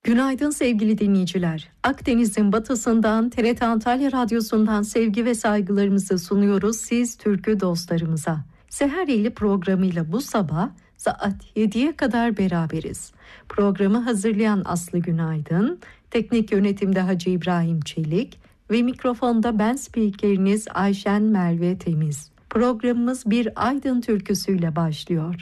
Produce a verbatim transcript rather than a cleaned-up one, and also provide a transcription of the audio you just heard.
Günaydın sevgili dinleyiciler. Akdeniz'in batısından T R T Antalya Radyosu'ndan sevgi ve saygılarımızı sunuyoruz siz türkü dostlarımıza. Seheriyeli programıyla bu sabah saat yediye kadar beraberiz. Programı hazırlayan Aslı Günaydın, teknik yönetimde Hacı İbrahim Çelik ve mikrofonda ben spikeriniz Ayşen Merve Temiz. Programımız bir Aydın türküsüyle başlıyor.